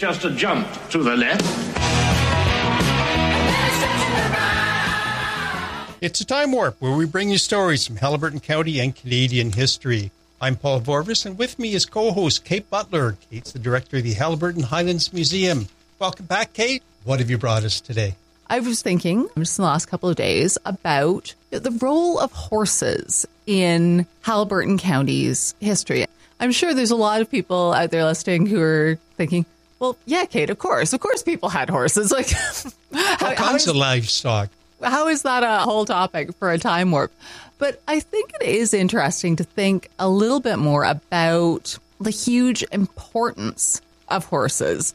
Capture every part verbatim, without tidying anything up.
just a jump to the left. It's a Time Warp, where we bring you stories from Haliburton County and Canadian history. I'm Paul Vorvis, and with me is co-host Kate Butler. Kate's the director of the Haliburton Highlands Museum. Welcome back, Kate. What have you brought us today? I was thinking, just in the last couple of days, about the role of horses in Haliburton County's history. I'm sure there's a lot of people out there listening who are thinking, well, yeah, Kate, of course. Of course people had horses. Like, All how, kinds how is, of livestock. How is that a whole topic for a time warp? But I think it is interesting to think a little bit more about the huge importance of horses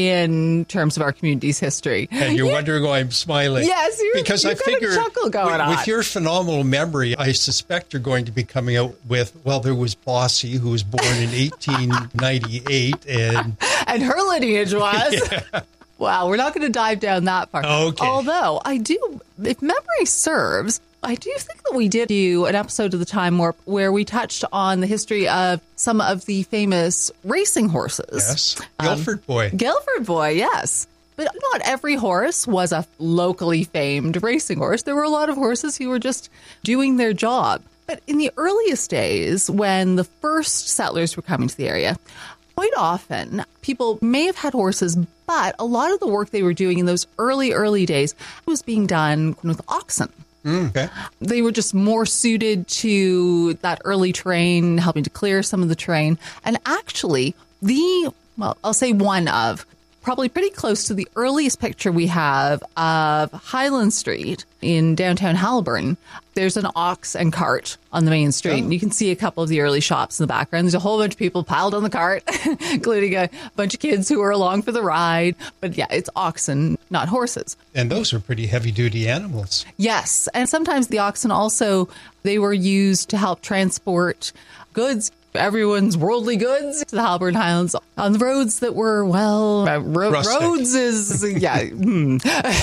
in terms of our community's history. And you're yeah. wondering why I'm smiling. Yes, you're, because you've I figure got a chuckle going with, on. with your phenomenal memory, I suspect you're going to be coming out with, well, there was Bossy, who was born in eighteen ninety-eight. And, and her lineage was... Yeah. Wow, we're not going to dive down that far. Okay. Although, I do, if memory serves... I do think that we did do an episode of the Time Warp where we touched on the history of some of the famous racing horses. Yes. Guilford um, Boy. Guilford Boy, yes. But not every horse was a locally famed racing horse. There were a lot of horses who were just doing their job. But in the earliest days, when the first settlers were coming to the area, quite often people may have had horses, but a lot of the work they were doing in those early, early days was being done with oxen. Mm, okay. They were just more suited to that early terrain, helping to clear some of the terrain. And actually, the, well, I'll say one of, probably pretty close to the earliest picture we have of Highland Street in downtown Haliburton. There's an ox and cart on the main street. Oh. And you can see a couple of the early shops in the background. There's a whole bunch of people piled on the cart, including a bunch of kids who are along for the ride. But yeah, it's oxen, not horses. And those are pretty heavy-duty animals. Yes. And sometimes the oxen also, they were used to help transport goods, everyone's worldly goods, to the Haliburton Highlands on the roads that were, well, uh, ro- roads is, yeah. hmm.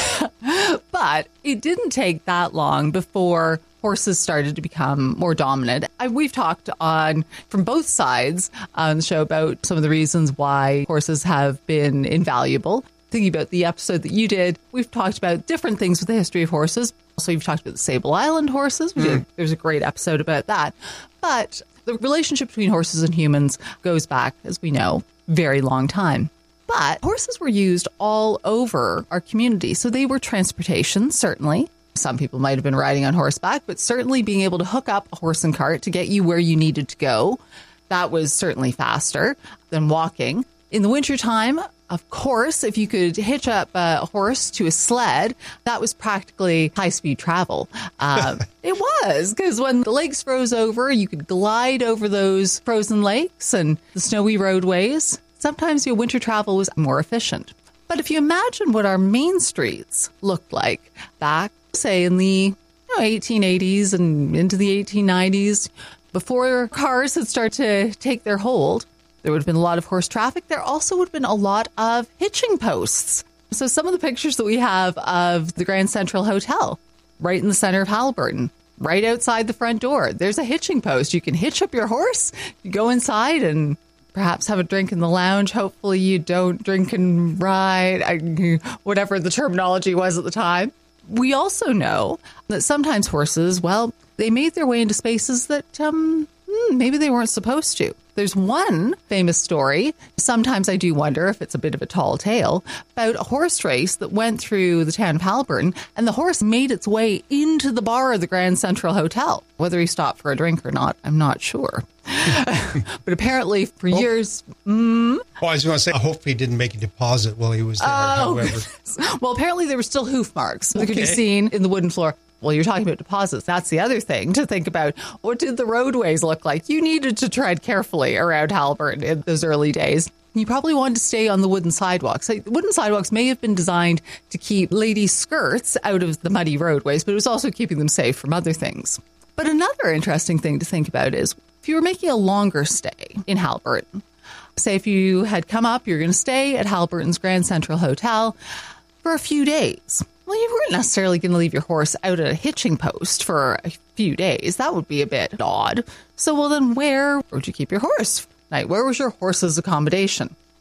But it didn't take that long before horses started to become more dominant. I, we've talked on, from both sides on the show, about some of the reasons why horses have been invaluable. Thinking about the episode that you did, we've talked about different things with the history of horses. Also, you've talked about the Sable Island horses. We mm. did, there's a great episode about that. But the relationship between horses and humans goes back, as we know, very long time. But horses were used all over our community. So they were transportation, certainly. Some people might have been riding on horseback, but certainly being able to hook up a horse and cart to get you where you needed to go, that was certainly faster than walking. In the wintertime, of course, if you could hitch up a horse to a sled, that was practically high-speed travel. Um, it was, because when the lakes froze over, you could glide over those frozen lakes and the snowy roadways. Sometimes your winter travel was more efficient. But if you imagine what our main streets looked like back, say, in the you know, eighteen eighties and into the eighteen nineties, before cars had started to take their hold, there would have been a lot of horse traffic. There also would have been a lot of hitching posts. So some of the pictures that we have of the Grand Central Hotel, right in the center of Haliburton, right outside the front door, there's a hitching post. You can hitch up your horse, you go inside and perhaps have a drink in the lounge. Hopefully you don't drink and ride, I, whatever the terminology was at the time. We also know that sometimes horses, well, they made their way into spaces that um, maybe they weren't supposed to. There's one famous story, sometimes I do wonder if it's a bit of a tall tale, about a horse race that went through the town of Haliburton, and the horse made its way into the bar of the Grand Central Hotel. Whether he stopped for a drink or not, I'm not sure. But apparently for oh. years... Mm, well, I was going to say, I hope he didn't make a deposit while he was there, oh, however. Well, apparently there were still hoof marks that okay. could be seen in the wooden floor. Well, you're talking about deposits. That's the other thing to think about. What did the roadways look like? You needed to tread carefully around Haliburton in those early days. You probably wanted to stay on the wooden sidewalks. So wooden sidewalks may have been designed to keep ladies' skirts out of the muddy roadways, but it was also keeping them safe from other things. But another interesting thing to think about is if you were making a longer stay in Haliburton, say if you had come up, you're going to stay at Haliburton's Grand Central Hotel for a few days. Well, you weren't necessarily going to leave your horse out at a hitching post for a few days. That would be a bit odd. So, well, then where would you keep your horse? Right, where was your horse's accommodation?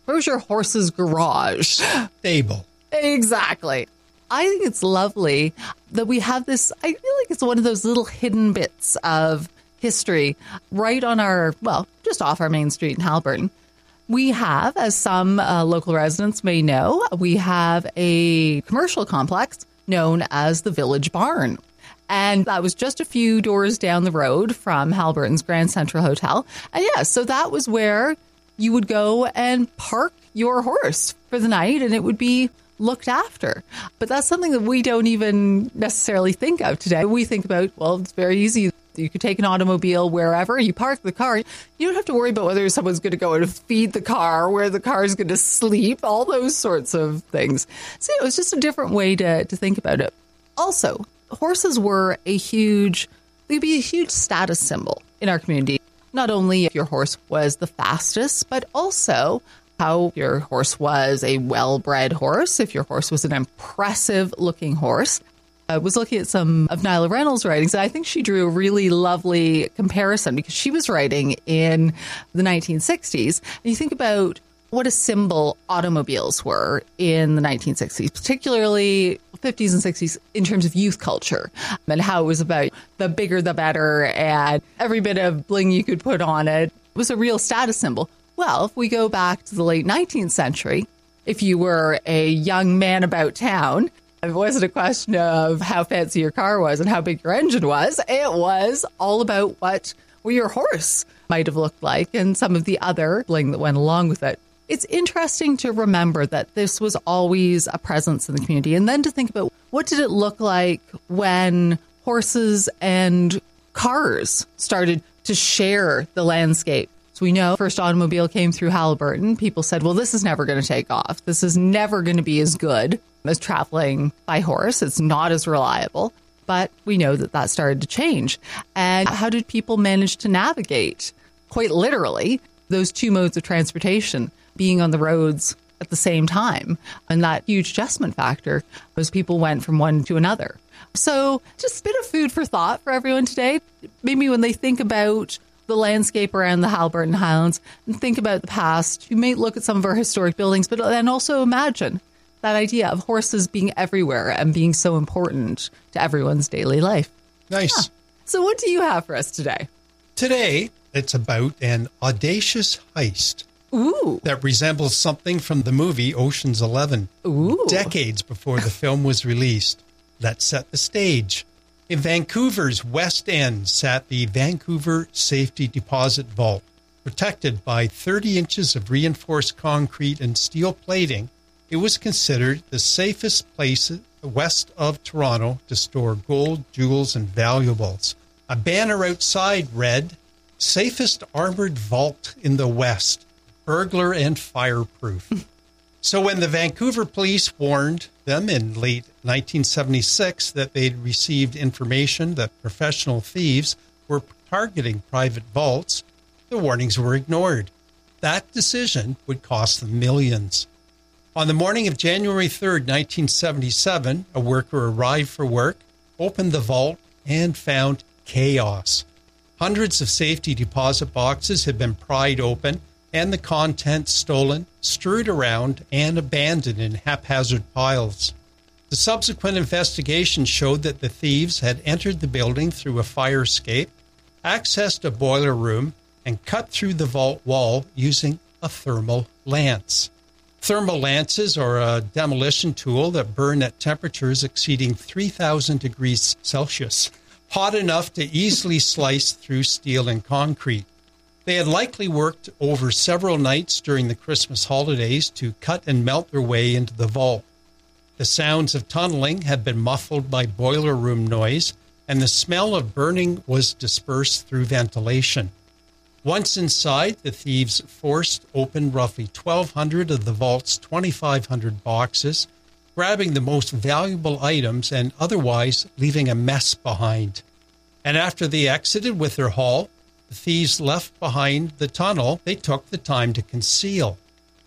Where's your horse's garage? Stable. Exactly. I think it's lovely that we have this. I feel like it's one of those little hidden bits of history right on our, well, just off our main street in Haliburton. We have, as some uh, local residents may know, we have a commercial complex known as the Village Barn. And that was just a few doors down the road from Haliburton's Grand Central Hotel. And yeah, so that was where you would go and park your horse for the night, and it would be looked after. But that's something that we don't even necessarily think of today. We think about, well, it's very easy. You could take an automobile wherever, you park the car. You don't have to worry about whether someone's going to go and feed the car, where the car is going to sleep, all those sorts of things. So it was just a different way to, to think about it. Also, horses were a huge, they'd be a huge status symbol in our community. Not only if your horse was the fastest, but also how your horse was a well-bred horse, if your horse was an impressive-looking horse. I was looking at some of Nyla Reynolds' writings, and I think she drew a really lovely comparison because she was writing in the nineteen sixties. And you think about what a symbol automobiles were in the nineteen sixties, particularly fifties and sixties in terms of youth culture, and how it was about the bigger the better, and every bit of bling you could put on it was a real status symbol. Well, if we go back to the late nineteenth century, if you were a young man about town, it wasn't a question of how fancy your car was and how big your engine was. It was all about what well, your horse might have looked like and some of the other bling that went along with it. It's interesting to remember that this was always a presence in the community, and then to think about what did it look like when horses and cars started to share the landscape. So we know first automobile came through Haliburton. People said, well, this is never going to take off. This is never going to be as good as traveling by horse. It's not as reliable. But we know that that started to change. And how did people manage to navigate, quite literally, those two modes of transportation being on the roads at the same time? And that huge adjustment factor was people went from one to another. So just a bit of food for thought for everyone today. Maybe when they think about the landscape around the Haliburton Highlands and think about the past, you may look at some of our historic buildings, but then also imagine that idea of horses being everywhere and being so important to everyone's daily life. Nice. Huh. So what do you have for us today? Today, it's about an audacious heist. Ooh. That resembles something from the movie Ocean's Eleven. Ooh. Decades before the film was released. Let's set the stage. In Vancouver's West End sat the Vancouver Safety Deposit Vault. Protected by thirty inches of reinforced concrete and steel plating, it was considered the safest place west of Toronto to store gold, jewels, and valuables. A banner outside read, "Safest Armored Vault in the West, burglar and fireproof." So when the Vancouver police warned them in late nineteen seventy-six that they'd received information that professional thieves were targeting private vaults, the warnings were ignored. That decision would cost them millions. On the morning of January third, nineteen seventy-seven, a worker arrived for work, opened the vault, and found chaos. Hundreds of safety deposit boxes had been pried open, and the contents stolen, strewed around, and abandoned in haphazard piles. The subsequent investigation showed that the thieves had entered the building through a fire escape, accessed a boiler room, and cut through the vault wall using a thermal lance. Thermal lances are a demolition tool that burn at temperatures exceeding three thousand degrees Celsius, hot enough to easily slice through steel and concrete. They had likely worked over several nights during the Christmas holidays to cut and melt their way into the vault. The sounds of tunneling had been muffled by boiler room noise, and the smell of burning was dispersed through ventilation. Once inside, the thieves forced open roughly twelve hundred of the vault's twenty-five hundred boxes, grabbing the most valuable items and otherwise leaving a mess behind. And after they exited with their haul, the thieves left behind the tunnel they took the time to conceal.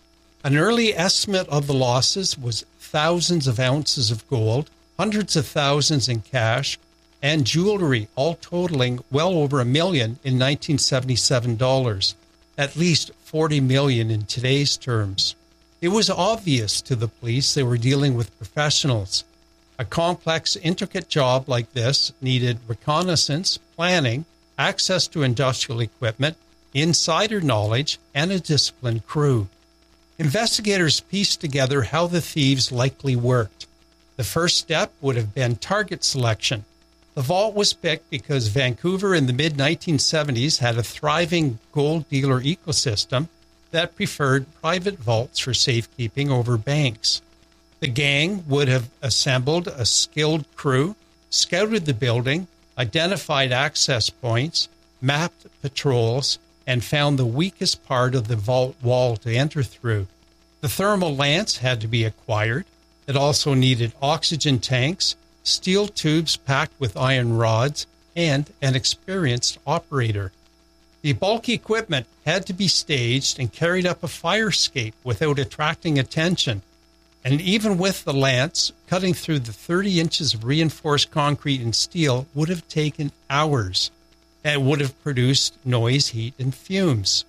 An early estimate of the losses was thousands of ounces of gold, hundreds of thousands in cash, and jewelry, all totaling well over a million in nineteen seventy-seven dollars. At least forty million dollars in today's terms. It was obvious to the police they were dealing with professionals. A complex, intricate job like this needed reconnaissance, planning, access to industrial equipment, insider knowledge, and a disciplined crew. Investigators pieced together how the thieves likely worked. The first step would have been target selection. The vault was picked because Vancouver in the mid nineteen seventies had a thriving gold dealer ecosystem that preferred private vaults for safekeeping over banks. The gang would have assembled a skilled crew, scouted the building, identified access points, mapped patrols, and found the weakest part of the vault wall to enter through. The thermal lance had to be acquired. It also needed oxygen tanks, steel tubes packed with iron rods, and an experienced operator. The bulky equipment had to be staged and carried up a fire escape without attracting attention. And even with the lance, cutting through the thirty inches of reinforced concrete and steel would have taken hours. And it would have produced noise, heat, and fumes.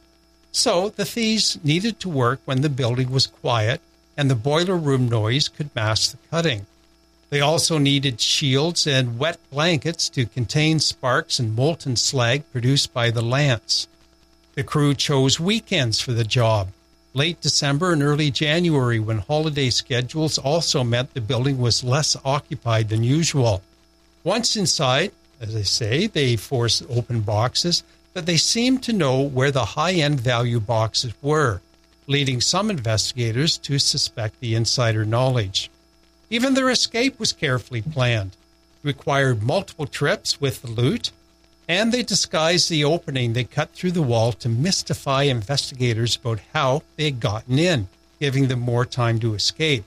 So the thieves needed to work when the building was quiet and the boiler room noise could mask the cutting. They also needed shields and wet blankets to contain sparks and molten slag produced by the lance. The crew chose weekends for the job, late December and early January, when holiday schedules also meant the building was less occupied than usual. Once inside, as I say, they forced open boxes, but they seemed to know where the high-end value boxes were, leading some investigators to suspect the insider knowledge. Even their escape was carefully planned. It required multiple trips with the loot, and they disguised the opening they cut through the wall to mystify investigators about how they had gotten in, giving them more time to escape.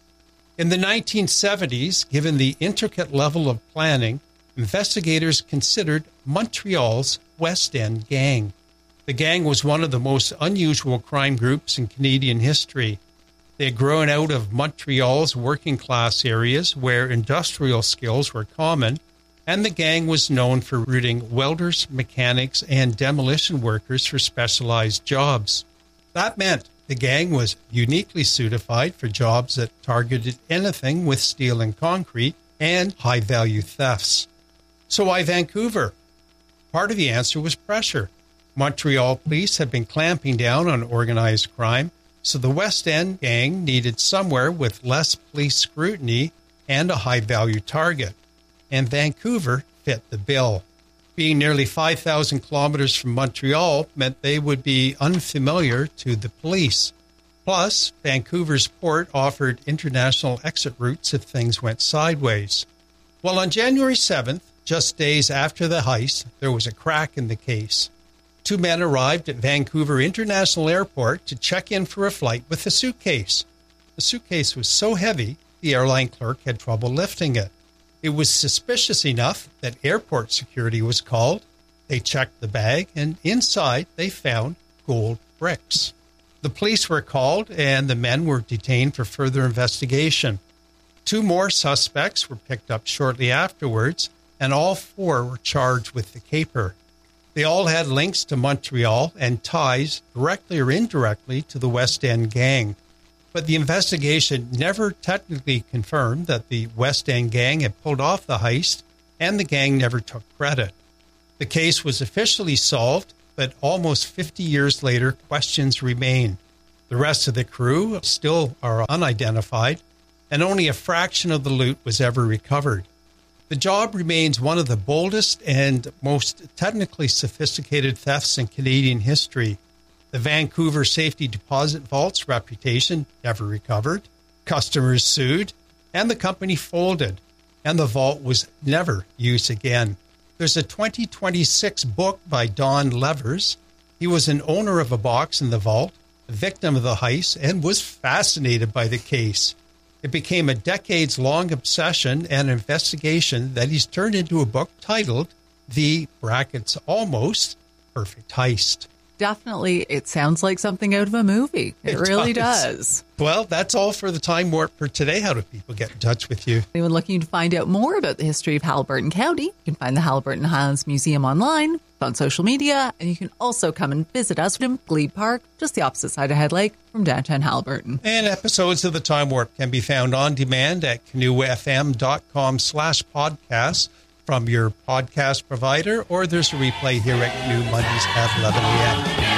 In the nineteen seventies, given the intricate level of planning, investigators considered Montreal's West End Gang. The gang was one of the most unusual crime groups in Canadian history. They had grown out of Montreal's working-class areas where industrial skills were common, and the gang was known for recruiting welders, mechanics, and demolition workers for specialized jobs. That meant the gang was uniquely suited for jobs that targeted anything with steel and concrete and high-value thefts. So why Vancouver? Part of the answer was pressure. Montreal police had been clamping down on organized crime, so the West End gang needed somewhere with less police scrutiny and a high-value target. And Vancouver fit the bill. Being nearly five thousand kilometers from Montreal meant they would be unfamiliar to the police. Plus, Vancouver's port offered international exit routes if things went sideways. Well, on January seventh, just days after the heist, there was a crack in the case. Two men arrived at Vancouver International Airport to check in for a flight with a suitcase. The suitcase was so heavy, the airline clerk had trouble lifting it. It was suspicious enough that airport security was called. They checked the bag, and inside they found gold bricks. The police were called, and the men were detained for further investigation. Two more suspects were picked up shortly afterwards, and all four were charged with the caper. They all had links to Montreal and ties, directly or indirectly, to the West End gang. But the investigation never technically confirmed that the West End gang had pulled off the heist, and the gang never took credit. The case was officially solved, but almost fifty years later, questions remain. The rest of the crew still are unidentified, and only a fraction of the loot was ever recovered. The job remains one of the boldest and most technically sophisticated thefts in Canadian history. The Vancouver Safety Deposit Vault's reputation never recovered. Customers sued, and the company folded, and the vault was never used again. There's a twenty twenty-six book by Don Levers. He was an owner of a box in the vault, a victim of the heist, and was fascinated by the case. It became a decades-long obsession and investigation that he's turned into a book titled The brackets Almost Perfect Heist. Definitely, it sounds like something out of a movie. It, it really does. does. Well, that's all for the Time Warp for today. How do people get in touch with you? Anyone looking to find out more about the history of Haliburton County, you can find the Haliburton Highlands Museum online. on social media, and you can also come and visit us in Glebe Park, just the opposite side of Head Lake from downtown Haliburton. And episodes of The Time Warp can be found on demand at canoefm.com slash podcasts from your podcast provider, or there's a replay here at Canoe Mondays at eleven a.m.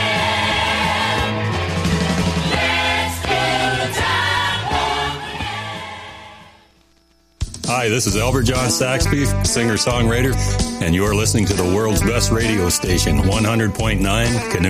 Hi, this is Albert John Saxby, singer-songwriter, and you're listening to the world's best radio station, one hundred point nine Canoe.